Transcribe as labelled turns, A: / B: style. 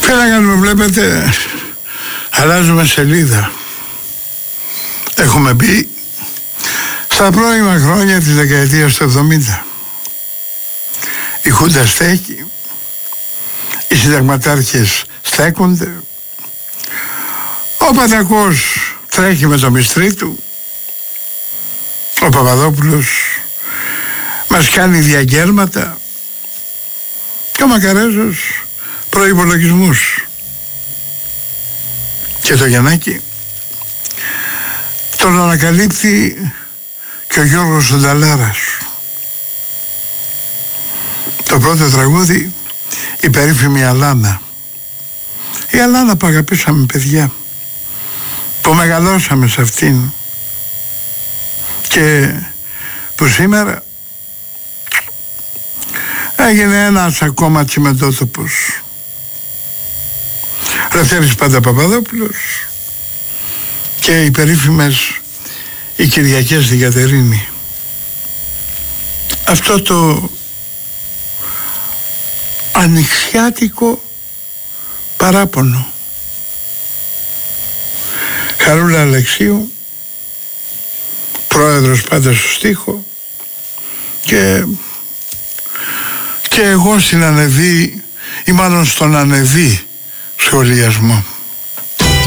A: Τι να κάνουμε, βλέπετε, αλλάζουμε σελίδα. Έχουμε μπει στα πρώιμα χρόνια της δεκαετίας του 70. Η Χούντα στέκει, οι συνταγματάρχες στέκονται, ο Πατακός τρέχει με το μυστρί του, ο Παπαδόπουλος μας κάνει διαγγέλματα και ο Μακαρέζος προϋπολογισμούς. Και το Γιαννάκη τον ανακαλύπτει και ο Γιώργος Νταλάρας. Το πρώτο τραγούδι, η περίφημη Αλάνα. Η Αλάνα που αγαπήσαμε, παιδιά, που μεγαλώσαμε σε αυτήν και που σήμερα έγινε ένας ακόμα τσιμεντότοπος. Λευτέρης Παπαδόπουλος και οι περίφημες οι Κυριακές στην Κατερίνη. Αυτό το ανοιξιάτικο παράπονο. Χαρούλα Αλεξίου, πρόεδρος πάντα στο στίχο, και εγώ στην ανεβή ή μάλλον στον ανεβή σχολιασμό.